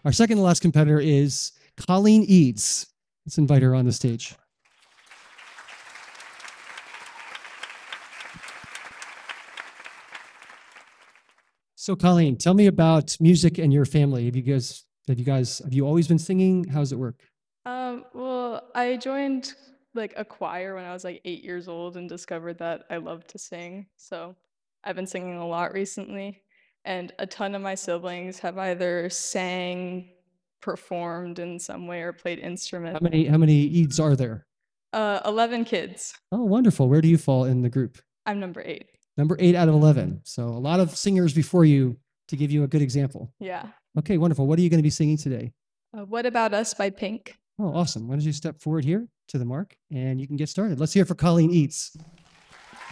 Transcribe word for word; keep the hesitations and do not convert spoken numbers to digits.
Our second to last competitor is Colleen Eads. Let's invite her on the stage. So Colleen, tell me about music and your family. Have you guys, have you guys, have you always been singing? How does it work? Um, well, I joined like a choir when I was like eight years old and discovered that I love to sing. So I've been singing a lot recently, and a ton of my siblings have either sang, performed in some way, or played How instruments. many, how many Eads are there? Uh, eleven kids. Oh, wonderful. Where do you fall in the group? I'm number eight. Number eight out of eleven. So a lot of singers before you to give you a good example. Yeah. Okay, wonderful. What are you going to be singing today? Uh, What About Us by Pink. Oh, awesome. Why don't you step forward here to the mark and you can get started. Let's hear it for Colleen Eads.